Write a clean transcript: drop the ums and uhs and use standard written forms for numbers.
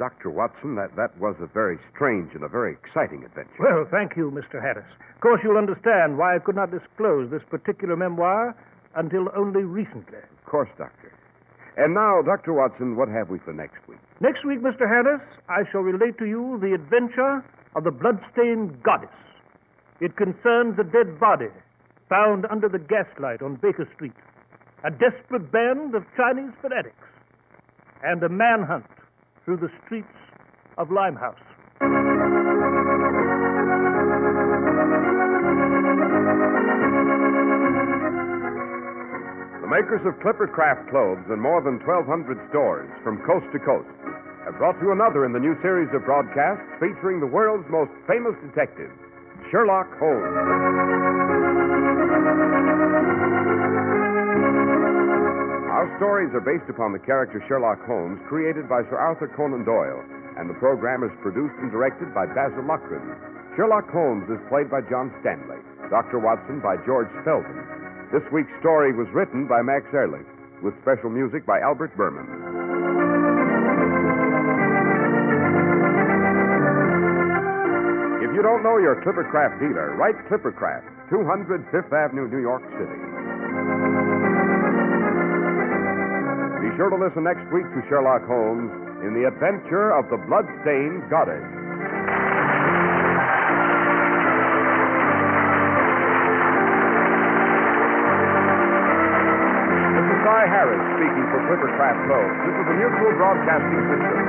Dr. Watson, that was a very strange and a very exciting adventure. Well, thank you, Mr. Harris. Of course, you'll understand why I could not disclose this particular memoir until only recently. Of course, Doctor. And now, Dr. Watson, what have we for next week? Next week, Mr. Harris, I shall relate to you the adventure of the bloodstained goddess. It concerns a dead body found under the gaslight on Baker Street, a desperate band of Chinese fanatics, and a manhunt through the streets of Limehouse. The makers of Clipper Craft clothes in more than 1,200 stores from coast to coast have brought you another in the new series of broadcasts featuring the world's most famous detective, Sherlock Holmes. Our stories are based upon the character Sherlock Holmes, created by Sir Arthur Conan Doyle, and the program is produced and directed by Basil Loughrane. Sherlock Holmes is played by John Stanley, Dr. Watson by George Spelman. This week's story was written by Max Ehrlich, with special music by Albert Berman. If you don't know your Clippercraft dealer, write Clippercraft, 200 Fifth Avenue, New York City. Be sure to listen next week to Sherlock Holmes in the adventure of the blood-stained goddess. This is Cy Harris speaking for Clippercraft Clothes. This is the Mutual Broadcasting System.